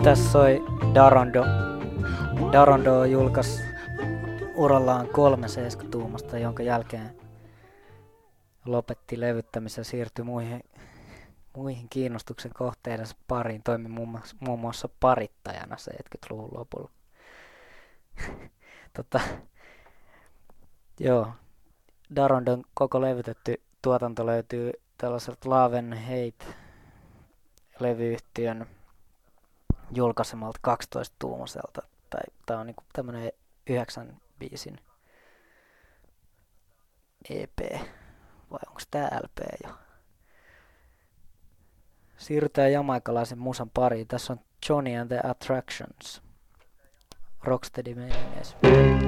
Tässä soi Darondo. Darondo julkaisi urallaan 370-tuumasta, jonka jälkeen lopetti levyttämisen ja siirtyi muihin kiinnostuksen kohteidensa pariin. Toimi muun muassa parittajana 70-luvun lopulla. Joo, Darondon koko levytetty tuotanto löytyy tällaiselta Love and Hate-levyyhtiön julkaisemalta 12-tuumaiselta. Tää on niinku tämmönen 9 biisin EP, vai onks tää LP jo? Siirrytään jamaikalaisen musan pariin. Tässä on Johnny and the Attractions. Rocksteady meiningeis.